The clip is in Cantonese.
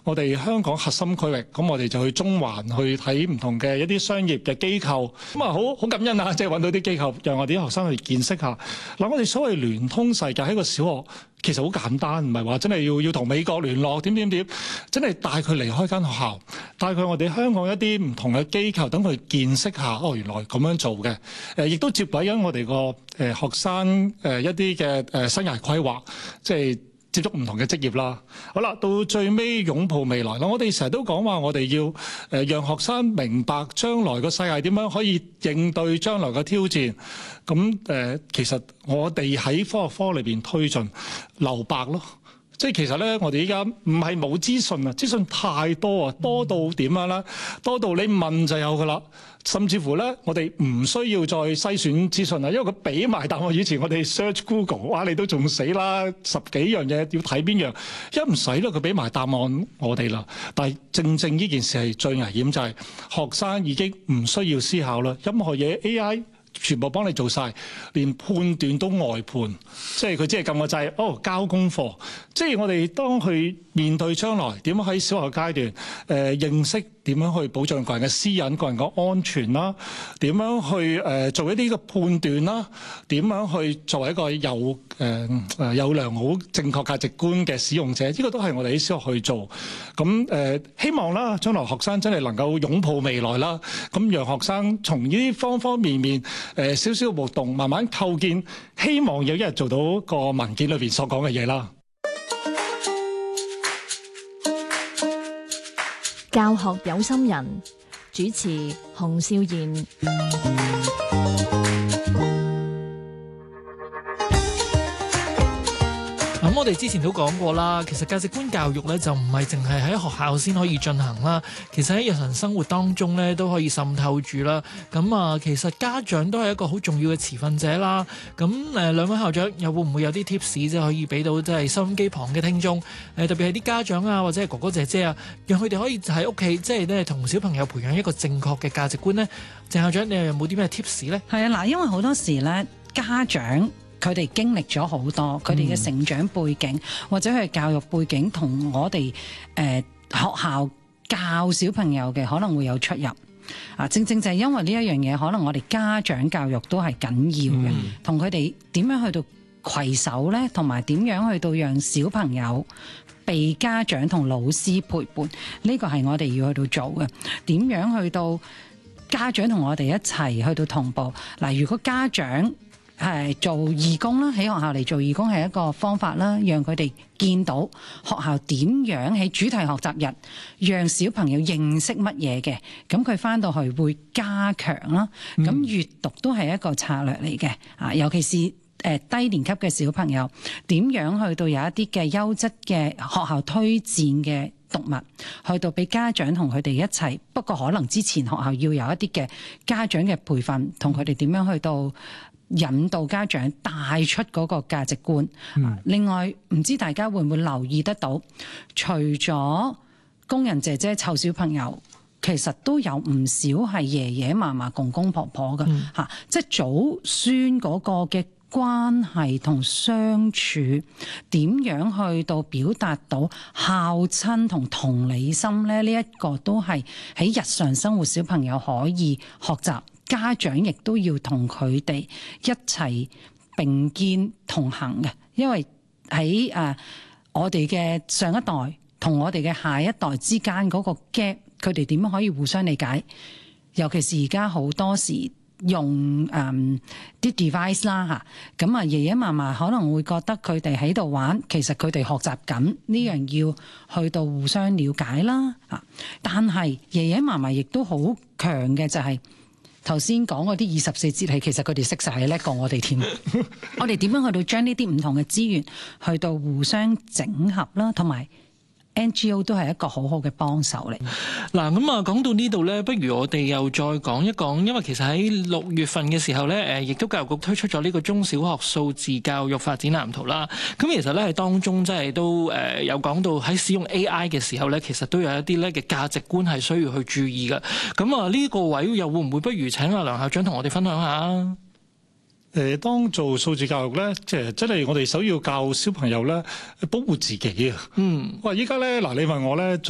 我哋香港核心區域，咁我哋就去中環去睇唔同嘅一啲商業嘅機構，咁啊好感恩啊，即係揾到啲機構，讓我哋啲學生去見識下。嗱，我哋所謂聯通世界喺個小學其實好簡單，唔係話真係要同美國聯絡點，真係帶佢離開間學校，帶佢我哋香港一啲唔同嘅機構，等佢見識下，原來咁樣做嘅。亦都接軌緊我哋個學生一啲嘅生涯規劃，即係接觸唔同嘅職業啦。好啦，到最尾擁抱未來啦。我哋成日都講話，我哋要讓學生明白將來個世界點樣可以應對將來嘅挑戰。咁其實我哋喺科學科裏邊推進留白咯。即係其實咧，我哋依家唔係冇資訊啊，資訊太多啊，多到點樣啦？多到你問就有噶啦，甚至乎咧，我哋唔需要再篩選資訊啦，因為佢俾埋答案。以前我哋 search Google， 哇，你都仲死啦，十幾樣嘢要睇邊樣，一唔使啦，佢俾埋答案我哋啦。但係正呢件事係最危險，就係學生已經唔需要思考啦，任何嘢 AI。全部幫你做晒，連判斷都外判，即係佢只係撳個掣，交功課。即係我哋當去面對將來點樣喺小學階段認識點樣去保障個人嘅私隱、個人嘅安全啦，點樣去做一啲嘅判斷啦，點樣去作為一個有良好正確價值觀嘅使用者，呢個都係我哋喺小學去做。咁希望啦，將來學生真係能夠擁抱未來啦，咁讓學生從呢啲方方面面少少活動，慢慢構建，希望有一日做到個文件裏邊所講嘅嘢啦。 教學有心人，主持洪少賢。 咁我哋之前都講過啦，其實價值觀教育咧就唔係淨係喺學校先可以進行啦，其實喺日常生活當中咧都可以滲透住啦。咁其實家長都係一個好重要嘅持份者啦。咁兩位校長又會唔會有啲 tips 即係可以俾到即係收音機旁嘅聽眾，特別係啲家長啊或者係哥哥姐姐啊，讓佢哋可以喺屋企即係咧同小朋友培養一個正確嘅價值觀呢？鄭校長，你又有冇啲咩 tips 呢？ 係啊，嗱，因為好多時咧家長佢哋經歷咗好多，佢哋嘅成長背景或者佢嘅教育背景同我哋學校教小朋友嘅可能會有出入啊！正就係因為呢一樣嘢，可能我哋家長教育都係緊要嘅，同佢哋點樣去到攜手咧，同埋點樣去到讓小朋友被家長同老師陪伴，呢個係我哋要去到做嘅。點樣去到家長同我哋一齊去到同步嗱？如果家長係做義工啦，喺學校嚟做義工係一個方法啦，讓佢哋見到學校點樣喺主題學習日，讓小朋友認識乜嘢嘅，咁佢返到去會加強啦。咁閱讀都係一個策略嚟嘅啊，尤其是低年級嘅小朋友，點樣去到有一啲嘅優質嘅學校推薦嘅讀物，去到俾家長同佢哋一齊。不過可能之前學校要有一啲嘅家長嘅培訓，同佢哋點樣去到引導家長帶出嗰個價值觀。另外唔知大家會唔會留意得到，除咗工人姐姐湊小朋友，其實都有唔少係爺爺嫲嫲公公婆婆嘅嚇，即係祖孫嗰個嘅關係同相處，點樣去到表達到孝親同同理心咧？呢一個都係喺日常生活小朋友可以學習。家長亦都要同佢哋一齊並肩同行嘅，因為喺我哋嘅上一代同我哋嘅下一代之間嗰個 gap， 佢哋點樣可以互相理解？尤其是而家好多時用啲 device 啦嚇，咁爺爺嫲嫲可能會覺得佢哋喺度玩，其實佢哋學習緊呢樣要去到互相了解啦嚇。但係爺爺嫲嫲亦都好強嘅就係、頭先講嗰啲24節氣，其實佢哋識晒，叻過我哋添。我哋點樣去到將呢啲唔同嘅資源去到互相整合啦，同埋 NGO 都係一個好好嘅幫手嚟。 嗱，咁啊講到呢度呢，不如我哋又再講一講，因為其實喺6月份嘅時候呢，亦都教育局推出咗呢個中小學數字教育發展藍圖啦。咁其實呢，喺當中真係都有講到喺使用 AI 嘅時候呢，其實都有一啲呢嘅價值觀係需要去注意嘅。咁啊呢個位又會唔會不如請阿梁校長同我哋分享下？ 當做數字教育咧，即係真係我哋首要教小朋友咧保護自己啊。哇！依家咧嗱，你問我咧